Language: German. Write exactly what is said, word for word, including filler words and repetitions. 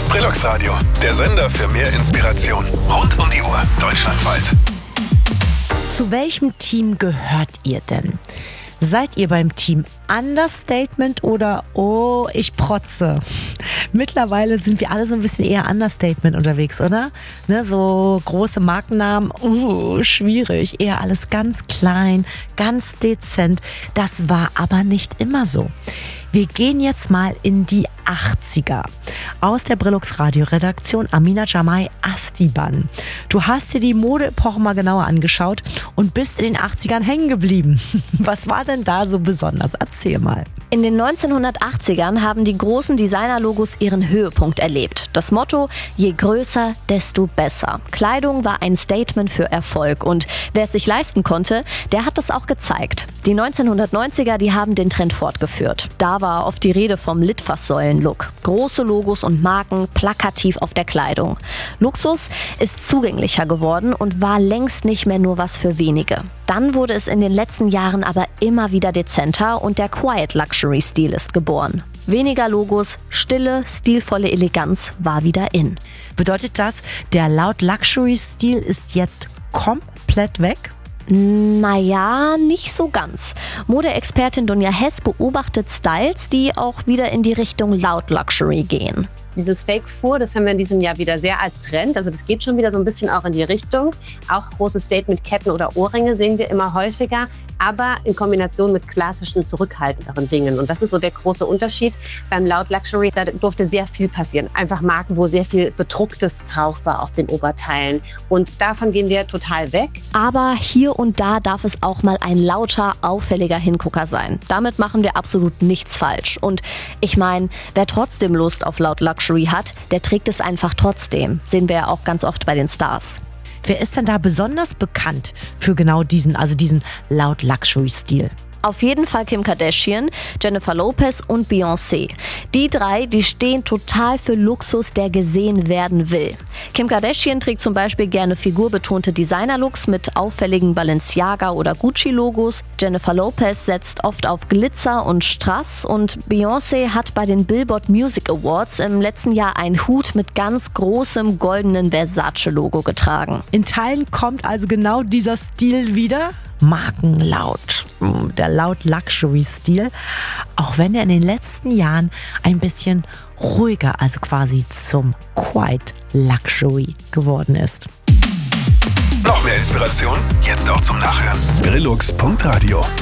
Brillux Radio, der Sender für mehr Inspiration. Rund um die Uhr, deutschlandweit. Zu welchem Team gehört ihr denn? Seid ihr beim Team Understatement oder oh, ich protze? Mittlerweile sind wir alle so ein bisschen eher Understatement unterwegs, oder? Ne, so große Markennamen, uh, schwierig. Eher alles ganz klein, ganz dezent. Das war aber nicht immer so. Wir gehen jetzt mal in die achtziger. Aus der Brillux Radio Redaktion Amina Jamai Astiban. Du hast dir die Modeepoche mal genauer angeschaut und bist in den achtzigern hängen geblieben. Was war denn da so besonders? Erzähl mal. In den neunzehnhundertachtzigern haben die großen Designerlogos ihren Höhepunkt erlebt. Das Motto, je größer, desto besser. Kleidung war ein Statement für Erfolg und wer es sich leisten konnte, der hat das auch gezeigt. Die neunzehnhundertneunziger, die haben den Trend fortgeführt. Da war oft die Rede vom Litfaßsäulen-Look. Große Logos und Marken plakativ auf der Kleidung. Luxus ist zugänglicher geworden und war längst nicht mehr nur was für wenige. Dann wurde es in den letzten Jahren aber immer wieder dezenter und der Quiet Luxury Stil ist geboren. Weniger Logos, stille, stilvolle Eleganz war wieder in. Bedeutet das, der Loud Luxury Stil ist jetzt komplett weg? Naja, nicht so ganz. Modeexpertin Dunja Hess beobachtet Styles, die auch wieder in die Richtung Loud Luxury gehen. Dieses Fake Fur, das haben wir in diesem Jahr wieder sehr als Trend. Also das geht schon wieder so ein bisschen auch in die Richtung. Auch große Statement-Ketten oder Ohrringe sehen wir immer häufiger, aber in Kombination mit klassischen, zurückhaltenderen Dingen. Und das ist so der große Unterschied. Beim Loud Luxury, da durfte sehr viel passieren. Einfach Marken, wo sehr viel Bedrucktes drauf war auf den Oberteilen. Und davon gehen wir total weg. Aber hier und da darf es auch mal ein lauter, auffälliger Hingucker sein. Damit machen wir absolut nichts falsch. Und ich meine, wer trotzdem Lust auf Loud Luxury hat, der trägt es einfach trotzdem. Sehen wir ja auch ganz oft bei den Stars. Wer ist denn da besonders bekannt für genau diesen, also diesen Loud Luxury Stil? Auf jeden Fall Kim Kardashian, Jennifer Lopez und Beyoncé. Die drei, die stehen total für Luxus, der gesehen werden will. Kim Kardashian trägt zum Beispiel gerne figurbetonte Designerlooks mit auffälligen Balenciaga- oder Gucci-Logos. Jennifer Lopez setzt oft auf Glitzer und Strass und Beyoncé hat bei den Billboard Music Awards im letzten Jahr einen Hut mit ganz großem goldenen Versace-Logo getragen. In Teilen kommt also genau dieser Stil wieder. Markenlaut, der Loud Luxury Stil, auch wenn er in den letzten Jahren ein bisschen ruhiger, also quasi zum Quiet Luxury geworden ist. Noch mehr Inspiration? Jetzt auch zum Nachhören. Brillux Punkt Radio